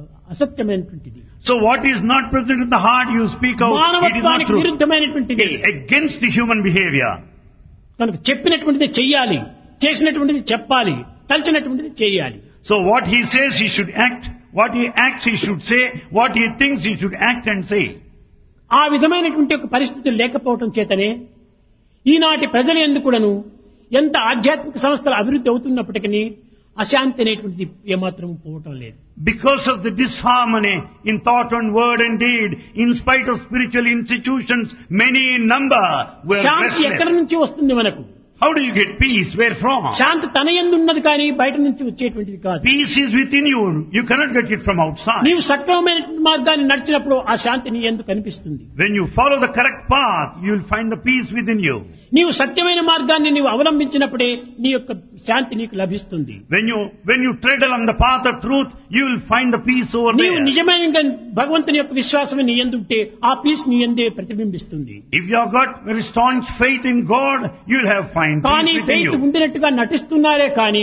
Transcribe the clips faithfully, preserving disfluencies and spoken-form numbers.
అసత్యమైనటువంటిది. So what is not present in the heart, you speak out, it is not మానవత్వానికి true. విరుద్ధమైనటువంటిది. It is against the human behavior. కనుక చెప్పినటువంటిది చెయ్యాలి, చేసినటువంటిది చెప్పాలి, తలచినటువంటిది చేయాలి. So what he says, he should act. What he acts, he should say. What he thinks, he should act and say. ఆ విధమైనటువంటి ఒక పరిస్థితులు లేకపోవటం చేతనే ఈనాటి ప్రజల యందు కూడాను ఎంత ఆధ్యాత్మిక సంస్థలు అభివృద్ధి అవుతున్నప్పటికీ అశాంతి అనేటువంటిది ఏమాత్రం పోవటం లేదు. Because of the disharmony in thought and word and deed, in spite of spiritual institutions, many in number were శాంతి ఎక్కడి restless. నుంచి వస్తుంది మనకు? How do you get peace? Where from? శాంతి తన యందు ఉన్నది కానీ బయట నుంచి వచ్చేటువంటిది కాదు. Peace is within you. You cannot get it from outside. నీవు సక్రమమైనటువంటి మార్గాన్ని నడిచినప్పుడు ఆ శాంతి నీ యందు కనిపిస్తుంది. When you follow the correct path, you will find the peace within you. నీవు సత్యమైన మార్గాన్ని నీవు అవలంబించినప్పుడే నీ యొక్క శాంతి నీకు లభిస్తుంది. When you when you tread along the path of truth, you will find the peace over నీవు there. నిజమైన భగవంతుని యొక్క విశ్వాసం నీ యందు ఉంటే ఆ పీస్ నీ యందే ప్రతిబింబిస్తుంది. If you have got very staunch faith in God, you will have find కానీ peace within ఫెయిత్ you. ఉండినట్టుగా నటిస్తున్నారే కానీ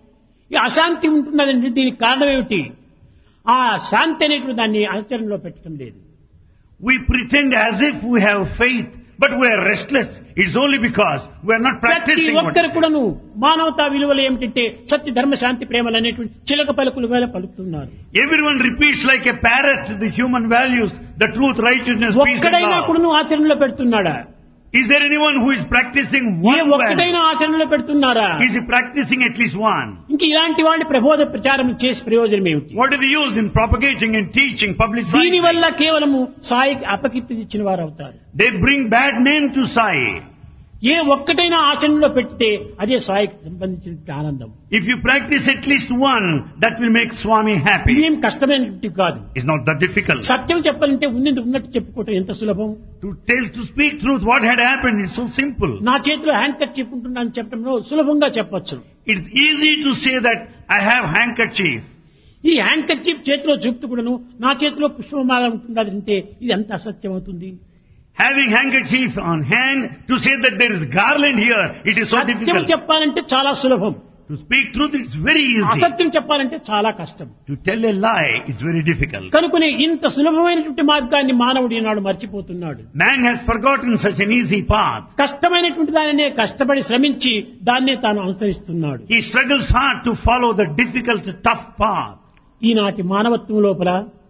ఈ అశాంతి ఉంటున్నదంటే దీనికి కారణం ఏమిటి? ఆ శాంతి అనేటువంటి దాన్ని ఆచరణలో పెట్టడం లేదు. We pretend as if we have faith, but we are restless. It's only because we are not ప్రతి practicing what ఒక్కరు we say. కూడాను మానవతా విలువలు ఏమిటంటే సత్య ధర్మ శాంతి ప్రేమలు అనేటువంటి చిలక పలుకులుగా పలుకుతున్నారు. Everyone repeats like a parrot the human values, the truth, righteousness, peace and ఒక్కడైనా love. కూడాను ఆచరణలో పెడుతున్నాడా? Is there anyone who is practicing A one ఒక్కడైనా value? ఆచరణలో పెడుతున్నారా? Is he practicing at least one? ఇంక ఇలాంటి వాళ్ళని ప్రబోధ ప్రచారం చేసి ప్రయోజనం ఏమిటి? What is the use in propagating and teaching, దీని publicizing? వల్ల కేవలము సాయికి అపకీర్తి ఇచ్చిన వారు అవుతారు. They bring bad name to Sai. ఏ ఒక్కటైనా ఆచరణలో పెడితే అదే సాయికి సంబంధించిన ఆనందం. If you practice at least one, that will make Swami happy. ఇదేం కష్టమైనటువంటి కాదు. It's not that difficult. సత్యం చెప్పాలంటే ఉన్నది ఉన్నట్టు చెప్పుకోవటం ఎంత సులభం. To tell, to speak truth, what had happened, it's so simple. నా చేతిలో హ్యాండ్ కర్చీఫ్ ఉంటుందని చెప్పడంలో సులభంగా చెప్పొచ్చు. It's easy to say that I have handkerchief. ఈ హ్యాండ్ కర్చీఫ్ చేతిలో చూపుతూ కూడాను నా చేతిలో పుష్పమాల ఉంటుందంటే ఇది ఎంత అసత్యం అవుతుంది. Having handkerchief on hand, to say that there is garland here, it is so Satyam difficult. చెప్పాలంటే చాలా సులభం. To speak truth, it's very easy. అసత్యం చెప్పాలంటే చాలా కష్టం. To tell a lie, it's very difficult. కనుకనే ఇంత సులభమైనటువంటి మార్గాన్ని మానవుడు ఈనాడు మర్చిపోతున్నాడు. Man has forgotten such an easy path. కష్టమైనటువంటి దానినే కష్టపడి శ్రమించి దాన్నే తాను అనుసరిస్తున్నాడు. He struggles hard to follow the difficult, tough path. ఈనాటి మానవత్వం లోపల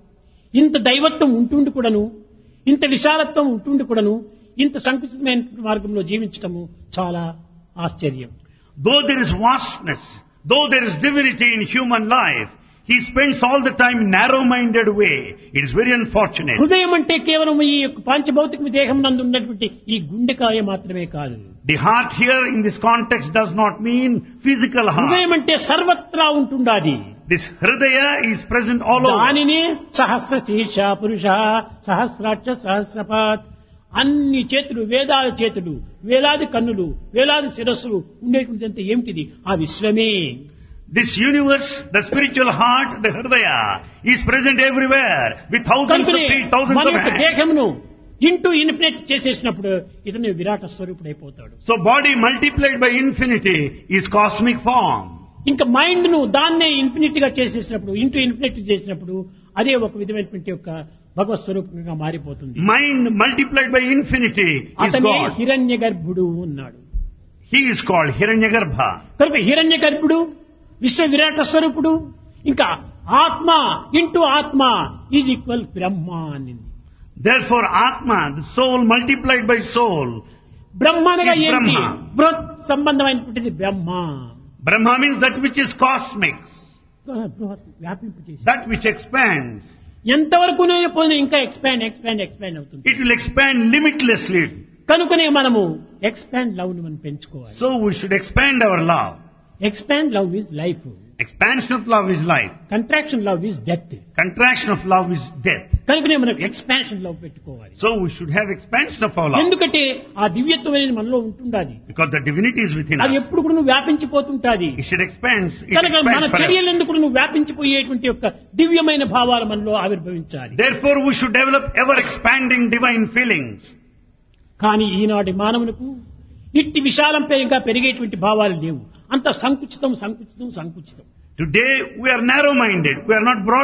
ఇంత దైవత్వం ఉంటుండి కూడాను, ఇంత విశాలత్వం ఉంటుండి కూడాను, ఇంత సంకుచితమైన మార్గంలో జీవించటము చాలా ఆశ్చర్యం. Though there is vastness, though there is divinity in human life, he spends all the time in narrow-minded way. It is very unfortunate. హృదయం అంటే కేవలం ఈ యొక్క పాంచభౌతిక దేహం నందు ఉన్నటువంటి ఈ గుండెకాయ మాత్రమే కాదు. The heart here in this context does not mean physical heart. హృదయం అంటే సర్వత్రా ఉంటుండాది. This hridaya is present all over. దానినే సహస్ర శీర్ష పురుష సహస్రాక్ష సహస్రపాత్ అన్ని చేతులు వేదాల చేతులు వేలాది కన్నులు వేలాది శిరస్సులు ఉండేటువంటిదంతా ఏమిటిది? ఆ విశ్వమే. This universe, the spiritual heart, the hridaya, is present everywhere with thousands of కనుకనే feet, thousands మన of యొక్క hands. దేహమును ఇంటూ ఇన్ఫినిట్ చేసేసినప్పుడు ఇతను విరాట స్వరూపుడైపోతాడు. So body multiplied by infinity is cosmic form. ఇంకా మైండ్ ను దాన్నే ఇన్ఫినిట్ గా చేసేసినప్పుడు ఇంటూ ఇన్ఫినిట్ చేసినప్పుడు అదే ఒక విధమైనటువంటి యొక్క భగవత్ స్వరూపంగా మారిపోతుంది. Mind multiplied by infinity is అతనే God. హిరణ్య గర్భుడు అన్నాడు. He is called Hiranyagarbha. కనుక హిరణ్య గర్భుడు విశ్వ విరాట స్వరూపుడు ఇంకా ఆత్మ ఇంటూ ఆత్మ ఈజ్ ఈక్వల్ బ్రహ్మ అనింది. Therefore Atma, the soul multiplied by soul. బ్రహ్మ అనగా is ఏంటి? Brahma. బృహత్ సంబంధమైనటువంటిది బ్రహ్మ. Brahma means that which is cosmic, బృహత్ వ్యాపింపచేసి that which expands. ఎంతవరకు పోయినా ఇంకా ఎక్స్పాండ్ ఎక్స్పాండ్ ఎక్స్పాండ్ అవుతుంది. It will expand limitlessly. కనుకనే మనము ఎక్స్పాండ్ లవ్ ని మనం పెంచుకోవాలి. So we should expand our love. Expand love is life. Expansion of love is life. Contraction love is death. Contraction of love is death. కనుకనే మనం expansion love పెట్టుకోవాలి. So we should have expansion of our love. ఎందుకంటే ఆ దివ్యత్వం అనేది మనలో ఉంటుండాది. Because the divinity is within అది us. ఎప్పుడు కూడా నువ్వు వ్యాపించిపోతుంటాది. It should expand. It కనుక మన expands forever. చర్యలు ఎందుకు నువ్వు వ్యాపించిపోయేటువంటి యొక్క దివ్యమైన భావాలు మనలో ఆవిర్భవించాలి. Therefore we should develop ever expanding divine feelings. కానీ ఈనాటి మానవులకు ఇట్టి విశాలం ఇంకా పెరిగేటువంటి భావాలు లేవు. అంత సంకుచితం సంకుచితం సంకుచితం. Today we are narrow-minded. We are not broad.